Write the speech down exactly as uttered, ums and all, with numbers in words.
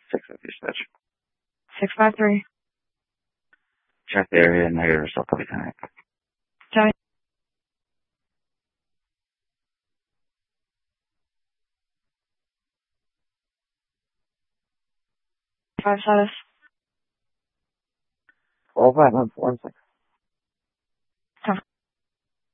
Six of your stitch. Six five three. Check the area, negative result, copy tonight. Johnny. Five status. All five, one, four, six.